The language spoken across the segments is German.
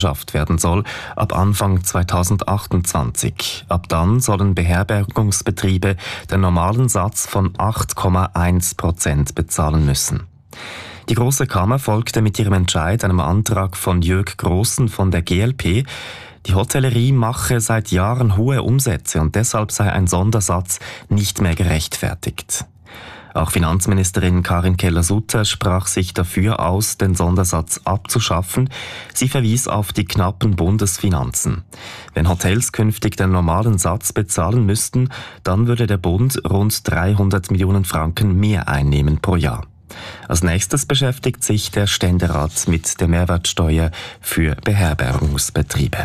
geschafft werden soll, ab Anfang 2028. Ab dann sollen Beherbergungsbetriebe den normalen Satz von 8,1% bezahlen müssen. Die Grosse Kammer folgte mit ihrem Entscheid einem Antrag von Jörg Grossen von der GLP. Die Hotellerie mache seit Jahren hohe Umsätze und deshalb sei ein Sondersatz nicht mehr gerechtfertigt. Auch Finanzministerin Karin Keller-Sutter sprach sich dafür aus, den Sondersatz abzuschaffen. Sie verwies auf die knappen Bundesfinanzen. Wenn Hotels künftig den normalen Satz bezahlen müssten, dann würde der Bund rund 300 Millionen Franken mehr einnehmen pro Jahr. Als nächstes beschäftigt sich der Ständerat mit der Mehrwertsteuer für Beherbergungsbetriebe.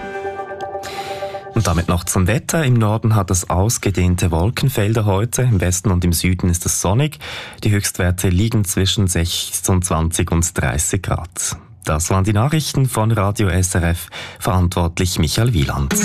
Und damit noch zum Wetter. Im Norden hat es ausgedehnte Wolkenfelder heute. Im Westen und im Süden ist es sonnig. Die Höchstwerte liegen zwischen 26 und 30 Grad. Das waren die Nachrichten von Radio SRF. Verantwortlich Michael Wieland.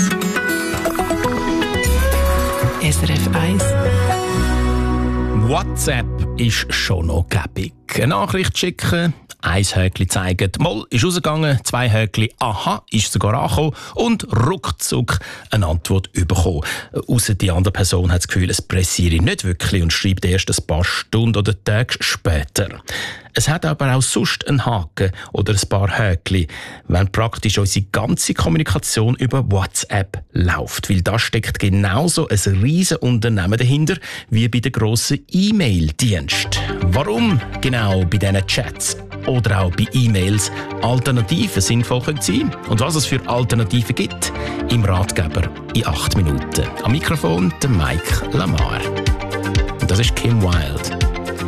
SRF 1. WhatsApp ist schon noch gäbig. Eine Nachricht schicken, ein Häkchen zeigen, mal ist rausgegangen, 2 Häkchen, aha, ist sogar angekommen und ruckzuck eine Antwort bekommen. Ausser die andere Person hat das Gefühl, es pressiere nicht wirklich und schreibt erst ein paar Stunden oder Tage später. Es hat aber auch sonst einen Haken oder ein paar Häkchen, wenn praktisch unsere ganze Kommunikation über WhatsApp läuft. Weil da steckt genauso ein riesen Unternehmen dahinter wie bei den grossen E-Mail-Diensten. Warum genau bei diesen Chats oder auch bei E-Mails Alternativen sinnvoll sein können und was es für Alternativen gibt, im Ratgeber in 8 Minuten. Am Mikrofon der Mike Lamar. Und das ist Kim Wilde.